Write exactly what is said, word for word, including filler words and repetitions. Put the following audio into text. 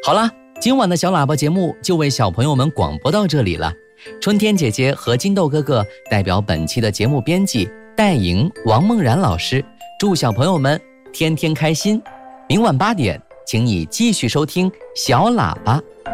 好啦，今晚的小喇叭节目就为小朋友们广播到这里了。春天姐姐和金豆哥哥代表本期的节目编辑戴莹、王梦然老师，祝小朋友们天天开心。明晚八点，请你继续收听小喇叭。